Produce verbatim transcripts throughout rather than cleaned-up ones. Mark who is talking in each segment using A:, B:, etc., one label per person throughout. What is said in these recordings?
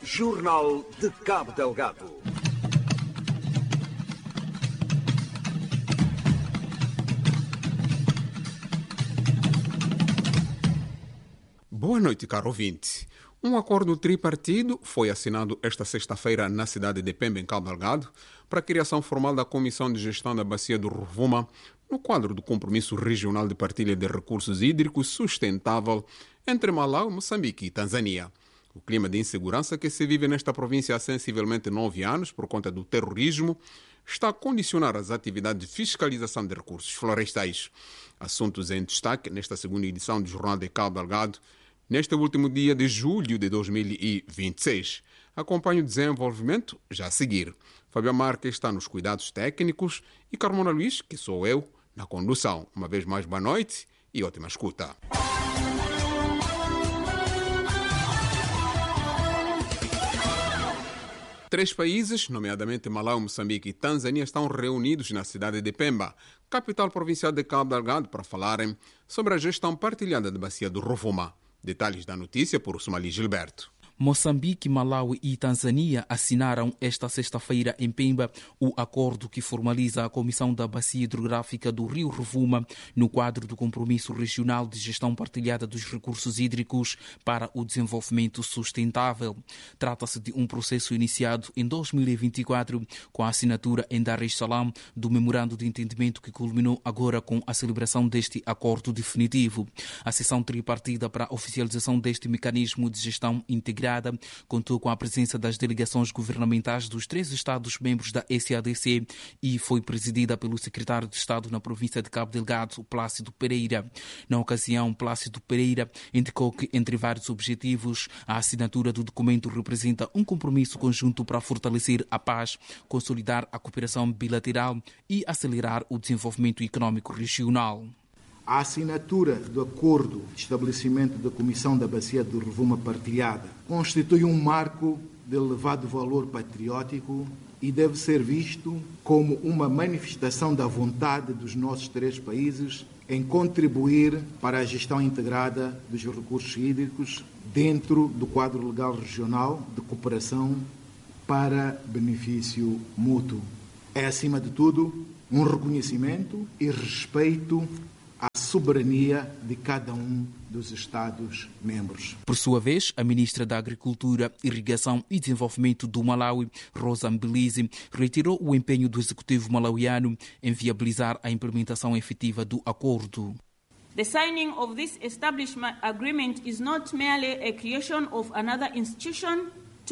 A: Jornal de Cabo Delgado.
B: Boa noite, caro ouvinte. Um acordo tripartido foi assinado esta sexta-feira na cidade de Pemba, em Cabo Delgado, para a criação formal da Comissão de Gestão da Bacia do Rovuma, no quadro do Compromisso Regional de Partilha de Recursos Hídricos Sustentável entre Malawi, Moçambique e Tanzânia. O clima de insegurança que se vive nesta província há sensivelmente nove anos por conta do terrorismo está a condicionar as atividades de fiscalização de recursos florestais. Assuntos em destaque nesta segunda edição do Jornal de Cabo Delgado, neste último dia de julho de dois mil e vinte e seis. Acompanhe o desenvolvimento já a seguir. Fábio Marques está nos cuidados técnicos e Carmona Luís, que sou eu, na condução. Uma vez mais, boa noite e ótima escuta. Três países, nomeadamente Malawi, Moçambique e Tanzânia, estão reunidos na cidade de Pemba, capital provincial de Cabo Delgado, para falarem sobre a gestão partilhada da Bacia do Rovuma. Detalhes da notícia por Somali Gilberto.
C: Moçambique, Malawi e Tanzânia assinaram esta sexta-feira em Pemba o acordo que formaliza a Comissão da Bacia Hidrográfica do Rio Rovuma no quadro do Compromisso Regional de Gestão Partilhada dos Recursos Hídricos para o Desenvolvimento Sustentável. Trata-se de um processo iniciado em dois mil e vinte e quatro com a assinatura em Dar es Salaam do Memorando de Entendimento que culminou agora com a celebração deste acordo definitivo. A sessão tripartida para a oficialização deste mecanismo de gestão integrada contou com a presença das delegações governamentais dos três Estados-membros da S A D C e foi presidida pelo secretário de Estado na província de Cabo Delgado, Plácido Pereira. Na ocasião, Plácido Pereira indicou que, entre vários objetivos, a assinatura do documento representa um compromisso conjunto para fortalecer a paz, consolidar a cooperação bilateral e acelerar o desenvolvimento econômico regional.
D: A assinatura do Acordo de Estabelecimento da Comissão da Bacia do Rovuma Partilhada constitui um marco de elevado valor patriótico e deve ser visto como uma manifestação da vontade dos nossos três países em contribuir para a gestão integrada dos recursos hídricos dentro do quadro legal regional de cooperação para benefício mútuo. É, acima de tudo, um reconhecimento e respeito à soberania de cada um dos Estados-membros.
C: Por sua vez, a ministra da Agricultura, Irrigação e Desenvolvimento do Malawi, Rosa Mbilizi, reiterou o empenho do executivo malauiano em viabilizar a implementação efetiva do acordo.
E: The signing of this establishment agreement is not merely a creation of another institution.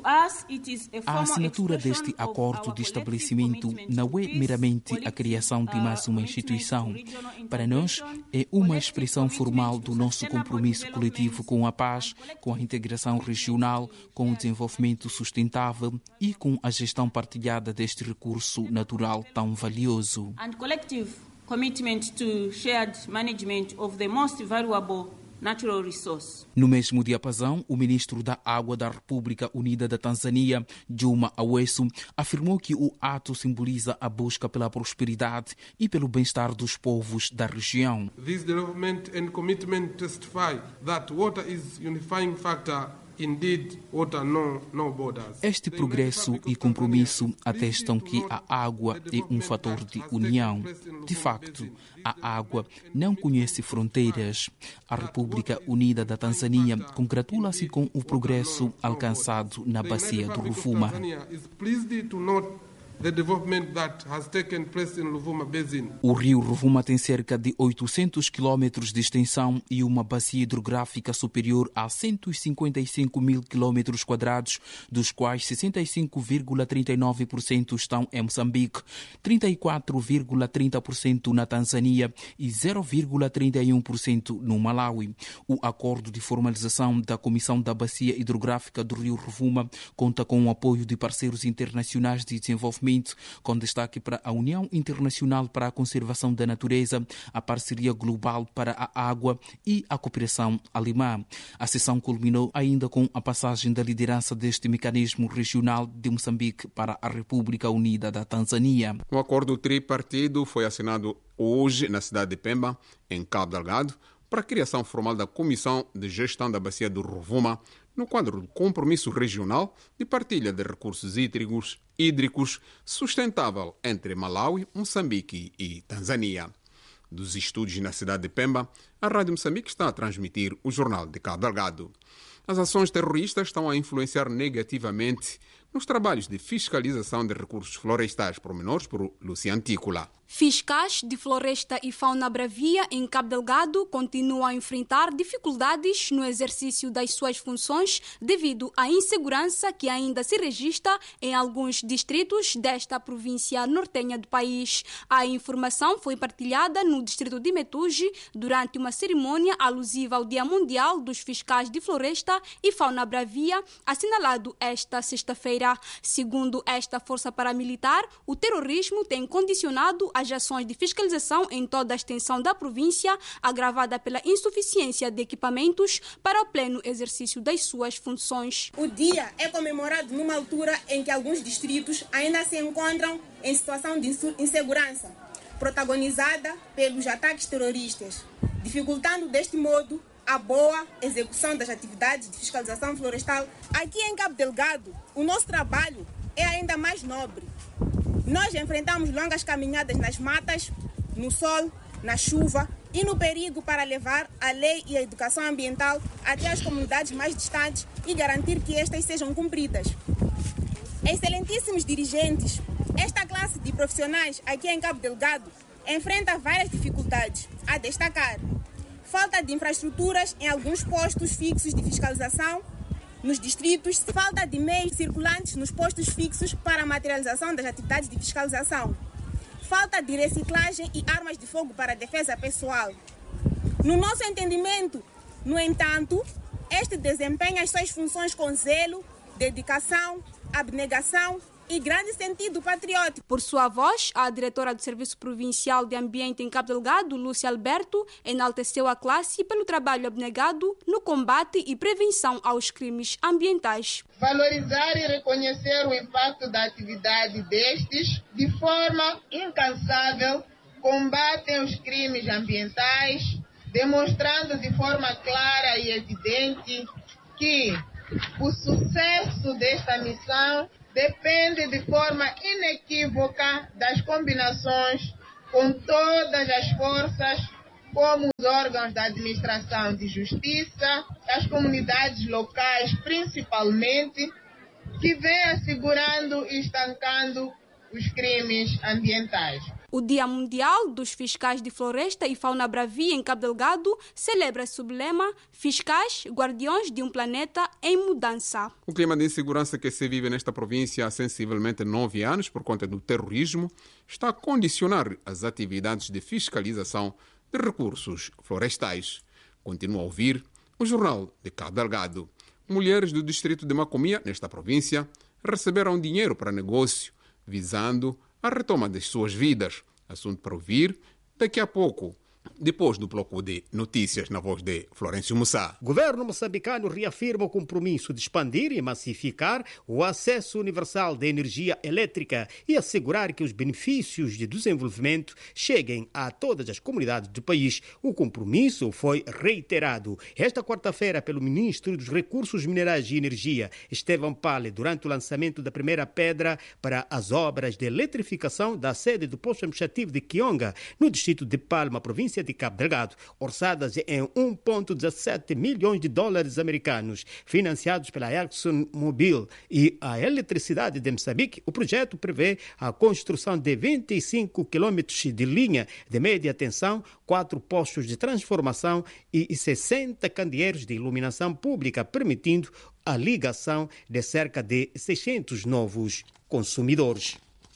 C: A assinatura deste acordo de estabelecimento não é meramente a criação de mais uma instituição. Para nós, é uma expressão formal do nosso compromisso coletivo com a paz, com a integração regional, com o desenvolvimento sustentável e com a gestão partilhada deste recurso natural tão valioso.
E: And collective commitment to shared management of the most valuable natural resource.
C: No mesmo diapasão, o ministro da Água da República Unida da Tanzânia, Juma Aweso, afirmou que o ato simboliza a busca pela prosperidade e pelo bem-estar dos povos da região.
F: This development and commitment testify that water is unifying factor. Indeed, water no, no borders.
C: Este progresso e compromisso atestam que a água é um fator de união. De facto, a água não conhece fronteiras. A República Unida da Tanzânia congratula-se com o progresso alcançado na Bacia do Rovuma.
F: The development that has taken place in Rovuma Basin.
C: O rio Rovuma tem cerca de oitocentos quilômetros de extensão e uma bacia hidrográfica superior a cento e cinquenta e cinco mil quilômetros quadrados, dos quais sessenta e cinco vírgula trinta e nove por cento estão em Moçambique, trinta e quatro vírgula trinta por cento na Tanzânia e zero vírgula trinta e um por cento no Malawi. O acordo de formalização da Comissão da Bacia Hidrográfica do rio Rovuma conta com o apoio de parceiros internacionais de desenvolvimento, com destaque para a União Internacional para a Conservação da Natureza, a Parceria Global para a Água e a Cooperação Alemã. A sessão culminou ainda com a passagem da liderança deste mecanismo regional de Moçambique para a República Unida da Tanzânia.
B: O acordo tripartido foi assinado hoje na cidade de Pemba, em Cabo Delgado, para a criação formal da Comissão de Gestão da Bacia do Rovuma, no quadro do compromisso regional de partilha de recursos hídricos, hídricos sustentável entre Malawi, Moçambique e Tanzânia. Dos estúdios na cidade de Pemba, a Rádio Moçambique está a transmitir o Jornal de Cabo Delgado. As ações terroristas estão a influenciar negativamente nos trabalhos de fiscalização de recursos florestais, pormenores por Lúcia Antícola.
G: Fiscais de floresta e fauna bravia em Cabo Delgado continuam a enfrentar dificuldades no exercício das suas funções devido à insegurança que ainda se registra em alguns distritos desta província nortenha do país. A informação foi partilhada no distrito de Metuge durante uma cerimônia alusiva ao Dia Mundial dos Fiscais de Floresta e Fauna Bravia, assinalado esta sexta-feira. Segundo esta força paramilitar, o terrorismo tem condicionado as ações de fiscalização em toda a extensão da província, agravada pela insuficiência de equipamentos para o pleno exercício das suas funções.
H: O dia é comemorado numa altura em que alguns distritos ainda se encontram em situação de insegurança, protagonizada pelos ataques terroristas, dificultando deste modo a boa execução das atividades de fiscalização florestal. Aqui em Cabo Delgado, o nosso trabalho é ainda mais nobre. Nós enfrentamos longas caminhadas nas matas, no sol, na chuva e no perigo para levar a lei e a educação ambiental até as comunidades mais distantes e garantir que estas sejam cumpridas. Excelentíssimos dirigentes, esta classe de profissionais aqui em Cabo Delgado enfrenta várias dificuldades, a destacar: falta de infraestruturas em alguns postos fixos de fiscalização nos distritos, falta de meios circulantes nos postos fixos para a materialização das atividades de fiscalização, falta de reciclagem e armas de fogo para a defesa pessoal. No nosso entendimento, no entanto, este desempenha as suas funções com zelo, dedicação, abnegação e grande sentido patriótico.
G: Por sua voz, a diretora do Serviço Provincial de Ambiente em Cabo Delgado, Lúcia Alberto, enalteceu a classe pelo trabalho abnegado no combate e prevenção aos crimes ambientais.
I: Valorizar e reconhecer o impacto da atividade destes, de forma incansável, combatem os crimes ambientais, demonstrando de forma clara e evidente que o sucesso desta missão depende de forma inequívoca das combinações com todas as forças, como os órgãos da administração de justiça, as comunidades locais principalmente, que vêm assegurando e estancando os crimes ambientais.
G: O Dia Mundial dos Fiscais de Floresta e Fauna Bravia em Cabo Delgado celebra-se sob o lema Fiscais, Guardiões de um Planeta em Mudança.
B: O clima de insegurança que se vive nesta província há sensivelmente nove anos por conta do terrorismo está a condicionar as atividades de fiscalização de recursos florestais. Continua a ouvir o Jornal de Cabo Delgado. Mulheres do distrito de Macomia, nesta província, receberam dinheiro para negócio, visando a retoma das suas vidas. Assunto para ouvir daqui a pouco, depois do bloco de notícias na voz de Florencio Mussá.
J: O governo moçambicano reafirma o compromisso de expandir e massificar o acesso universal de energia elétrica e assegurar que os benefícios de desenvolvimento cheguem a todas as comunidades do país. O compromisso foi reiterado esta quarta-feira pelo ministro dos Recursos Minerais e Energia, Estevam Pale, durante o lançamento da primeira pedra para as obras de eletrificação da sede do posto administrativo de Kionga, no distrito de Palma, província de Cabo Delgado, orçadas em um vírgula dezassete milhões de dólares americanos, financiados pela ExxonMobil e a Eletricidade de Moçambique. O projeto prevê a construção de vinte e cinco quilômetros de linha de média tensão, quatro postos de transformação e sessenta candeeiros de iluminação pública, permitindo a ligação de cerca de seiscentos novos consumidores.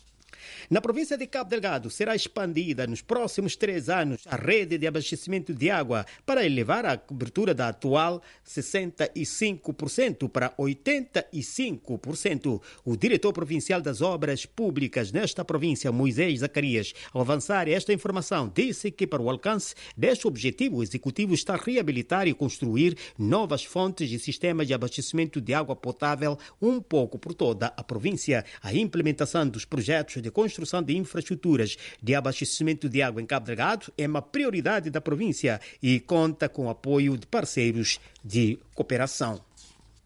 J: Na província de Cabo Delgado, será expandida nos próximos três anos a rede de abastecimento de água para elevar a cobertura da atual sessenta e cinco por cento para oitenta e cinco por cento. O diretor provincial das obras públicas nesta província, Moisés Zacarias, ao avançar esta informação, disse que para o alcance deste objetivo, o executivo está a reabilitar e construir novas fontes e sistemas de abastecimento de água potável um pouco por toda a província. A implementação dos projetos de construção de infraestruturas de abastecimento de água em Cabo Delgado é uma prioridade da província e conta com o apoio de parceiros de cooperação.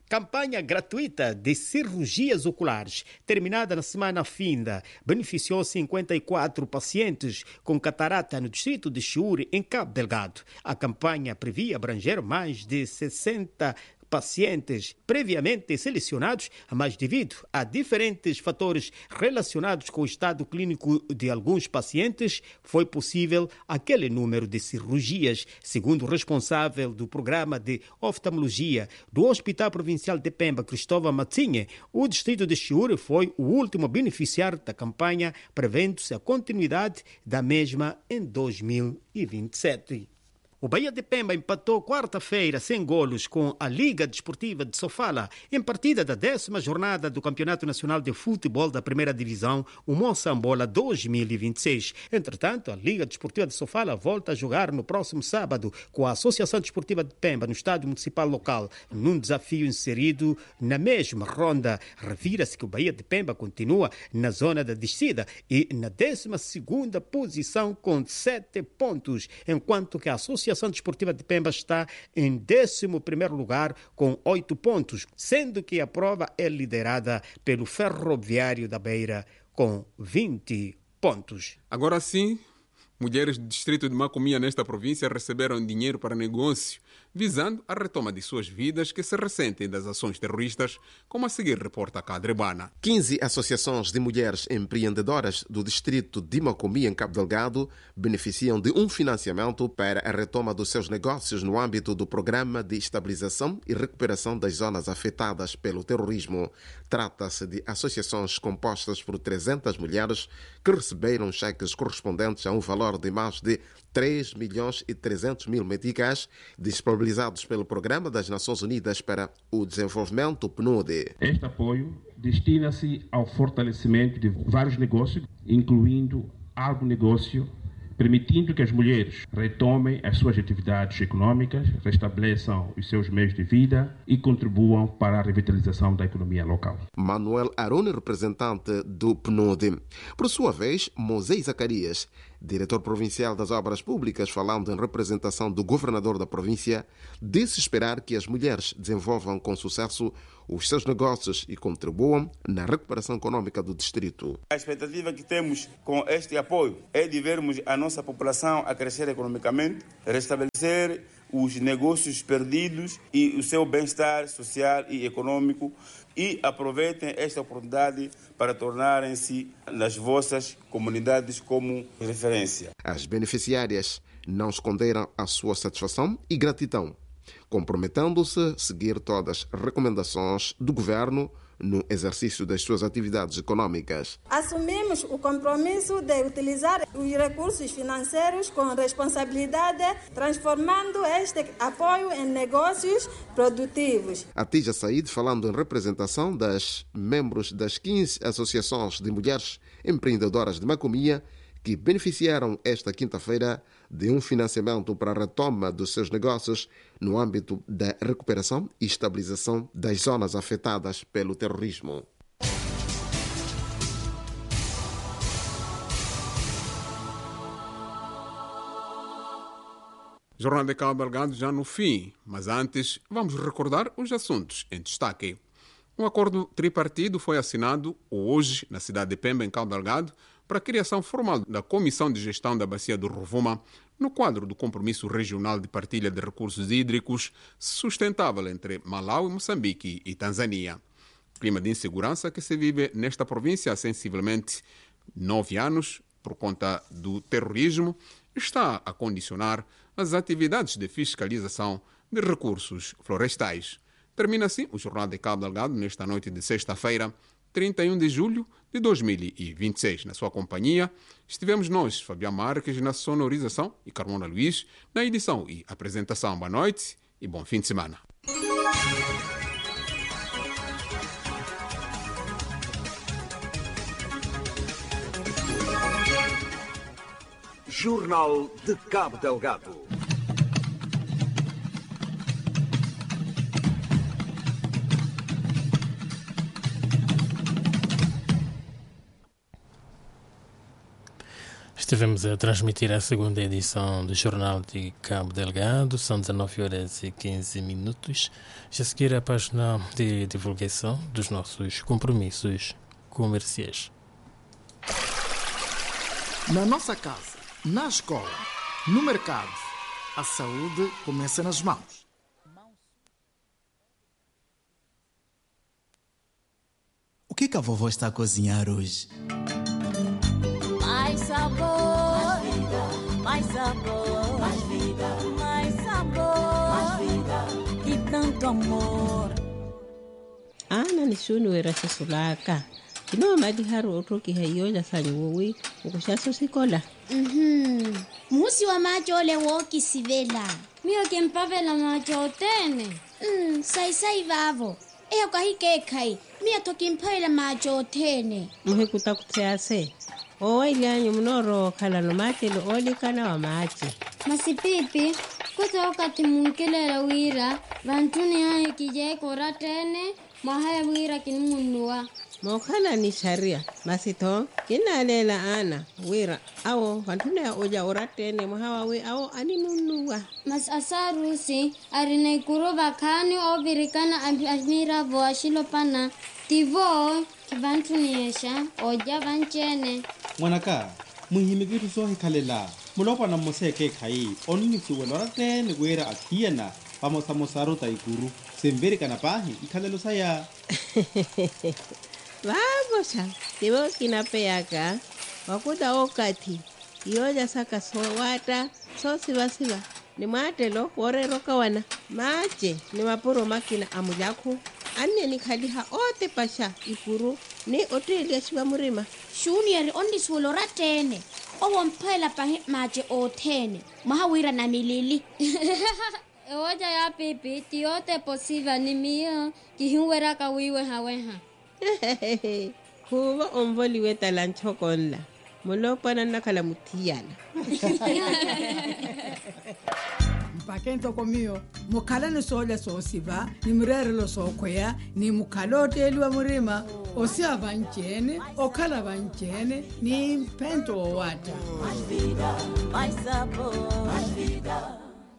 J: Campanha gratuita de cirurgias oculares, terminada na semana finda, beneficiou cinquenta e quatro pacientes com catarata no distrito de Chiure, em Cabo Delgado. A campanha previa abranger mais de sessenta pacientes previamente selecionados, mas devido a diferentes fatores relacionados com o estado clínico de alguns pacientes, foi possível aquele número de cirurgias. Segundo o responsável do programa de oftalmologia do Hospital Provincial de Pemba, Cristóvão Matinha, o distrito de Chiure foi o último beneficiário da campanha, prevendo-se a continuidade da mesma em dois mil e vinte e sete. O Bahia de Pemba empatou quarta-feira sem golos com a Liga Desportiva de Sofala em partida da décima jornada do Campeonato Nacional de Futebol da Primeira Divisão, o Moçambola dois mil e vinte e seis. Entretanto, a Liga Desportiva de Sofala volta a jogar no próximo sábado com a Associação Desportiva de Pemba no Estádio Municipal Local, num desafio inserido na mesma ronda. Revira-se que o Bahia de Pemba continua na zona da descida e na décima segunda posição com sete pontos, enquanto que a Associação A Associação Desportiva de Pemba está em décimo primeiro lugar com oito pontos, sendo que a prova é liderada pelo Ferroviário da Beira com vinte pontos.
B: Agora sim, mulheres do distrito de Macomia nesta província receberam dinheiro para negócio, visando a retoma de suas vidas que se ressentem das ações terroristas, como a seguir reporta a Cadrebana.
K: quinze associações de mulheres empreendedoras do distrito de Macomia, em Cabo Delgado, beneficiam de um financiamento para a retoma dos seus negócios no âmbito do Programa de Estabilização e Recuperação das Zonas Afetadas pelo Terrorismo. Trata-se de associações compostas por trezentas mulheres que receberam cheques correspondentes a um valor de mais de três milhões e trezentos mil meticais, disponibilizados pelo Programa das Nações Unidas para o Desenvolvimento, P N U D.
L: Este apoio destina-se ao fortalecimento de vários negócios, incluindo agronegócio, permitindo que as mulheres retomem as suas atividades econômicas, restabeleçam os seus meios de vida e contribuam para a revitalização da economia local.
K: Manuel Arone, representante do P N U D. Por sua vez, Moisés Zacarias, diretor provincial das Obras Públicas, falando em representação do governador da província, disse esperar que as mulheres desenvolvam com sucesso os seus negócios e contribuam na recuperação econômica do distrito.
M: A expectativa que temos com este apoio é de vermos a nossa população a crescer economicamente, restabelecer os negócios perdidos e o seu bem-estar social e econômico, e aproveitem esta oportunidade para tornarem-se nas vossas comunidades como referência.
K: As beneficiárias não esconderam a sua satisfação e gratidão, comprometendo-se a seguir todas as recomendações do governo no exercício das suas atividades econômicas.
N: Assumimos o compromisso de utilizar os recursos financeiros com responsabilidade, transformando este apoio em negócios produtivos.
K: Atija Said, falando em representação das membros das quinze associações de mulheres empreendedoras de Macomia, que beneficiaram esta quinta-feira de um financiamento para a retoma dos seus negócios no âmbito da recuperação e estabilização das zonas afetadas pelo terrorismo.
B: Jornal de Cabo Delgado já no fim, mas antes vamos recordar os assuntos em destaque. Um acordo tripartido foi assinado hoje na cidade de Pemba, em Cabo Delgado, para a criação formal da Comissão de Gestão da Bacia do Rovuma, no quadro do Compromisso Regional de Partilha de Recursos Hídricos sustentável entre Malawi, Moçambique e Tanzânia. O clima de insegurança que se vive nesta província há sensivelmente nove anos, por conta do terrorismo, está a condicionar as atividades de fiscalização de recursos florestais. Termina assim o Jornal de Cabo Delgado nesta noite de sexta-feira, trinta e um de julho de dois mil e vinte e seis. Na sua companhia estivemos nós, Fabiano Marques, na sonorização e Carmona Luiz na edição e apresentação. Boa noite e bom fim de semana.
A: Jornal de Cabo Delgado.
O: Estivemos a transmitir a segunda edição do Jornal de Cabo Delgado, são dezenove horas e quinze minutos. Já a seguir a página de divulgação dos nossos compromissos comerciais.
P: Na nossa casa, na escola, no mercado, a saúde começa nas mãos.
Q: O que, que a vovó está a cozinhar hoje?
R: Mais sabor, mais vida, mais sabor, mais vida, mais sabor, mais vida e tanto amor.
S: Ana ni shunu era sasulaka. Kino madi haru otoki hayo ya sanyowi ukushaso sikola.
T: Mhm. Musi wa macho ole woki sivela. Mio kempavela macho tene. Mm, sai sai vavo. Eya kwa hike kai. Mia tokimpaila macho tene.
S: Muhe kutakutease. Owa ilianyu mnoro kala no mate lo oli kana wa mate.
T: Masipipi, kuta wakati munkelela wira, vantuni hae kijai kora tene, mahae wira kinimunua.
S: Mokana ni sharia, masito, kina lela ana, wira, awo, vantuni ya oja ora tene, mahawa we awo animunua.
T: Mas asarusi, arine kuruba kani obirikana amira voa shilopana, tivo, kivantuni esha, oja vanchene.
U: Mwanaka, muhimigiru sohi kalela. Mulopa na moseke kai, onini suwelora tene wera akiana, vamos a mosaro taikuru, semberi kanapahi, ikalelo saya.
S: Vamos a, tivo kinapeaka, wakuda okati, yoja saka sowata, so siva siva, ni matelo, wore rokawana, mache, ni mapuro makina amujaku, ane ni kaliha ote pasha, ikuru, ni otelia shiwa murima.
T: Shunieri ondi suwelora tene. Owo mpela pa maje o tene. Mahawira na milili. Ewaja ya pipi, tiote posiva ni mia. Kihiwera ka wiwe haweha.
S: Kuwa omboli weta lanchokonla. Molopa na nakala mutiana.
V: Mpakento komio, mukala ni soja so siva, ni mrere lo so kwea, ni mukalote eliwa murima, osia vanchene, okala vanchene, ni pento o wata.
R: Mais vida, mais sabor, mais vida.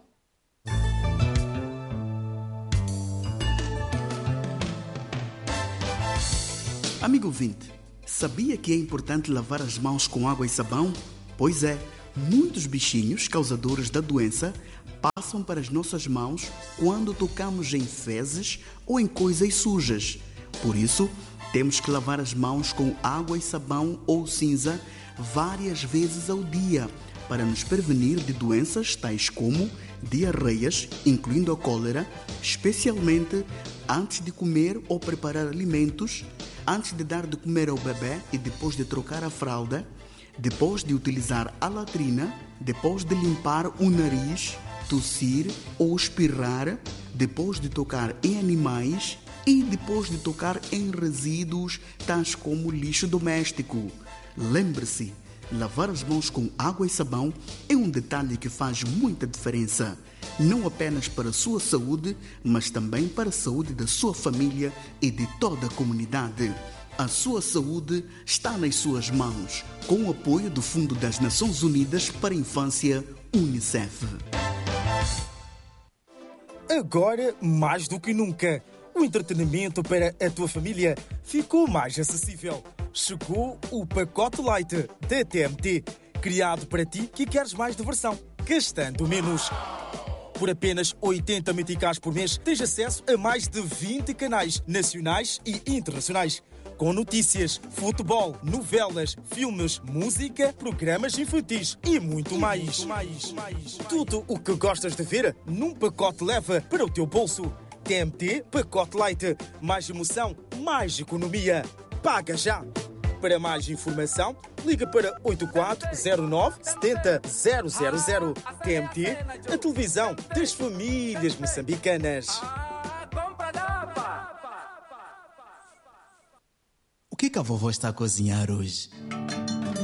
Q: Amigo ouvinte, sabia que é importante lavar as mãos com água e sabão? Pois é, muitos bichinhos causadores da doença passam para as nossas mãos quando tocamos em fezes ou em coisas sujas. Por isso, temos que lavar as mãos com água e sabão ou cinza várias vezes ao dia para nos prevenir de doenças tais como diarreias, incluindo a cólera, especialmente antes de comer ou preparar alimentos, antes de dar de comer ao bebê e depois de trocar a fralda, depois de utilizar a latrina, depois de limpar o nariz, tossir ou espirrar, depois de tocar em animais e depois de tocar em resíduos tais como lixo doméstico. Lembre-se, lavar as mãos com água e sabão é um detalhe que faz muita diferença, não apenas para a sua saúde, mas também para a saúde da sua família e de toda a comunidade. A sua saúde está nas suas mãos, com o apoio do Fundo das Nações Unidas para a Infância, UNICEF.
W: Agora, mais do que nunca, o entretenimento para a tua família ficou mais acessível. Chegou o pacote Light da T M T, criado para ti que queres mais diversão, gastando menos. Por apenas oitenta meticais por mês, tens acesso a mais de vinte canais nacionais e internacionais, com notícias, futebol, novelas, filmes, música, programas infantis e muito mais. mais, mais. Tudo o que gostas de ver num pacote leva para o teu bolso. T M T Pacote Light. Mais emoção, mais economia. Paga já! Para mais informação, liga para oito quatro zero nove sete zero zero zero. T M T, a televisão das famílias moçambicanas.
Q: O que, que a vovó está a cozinhar hoje?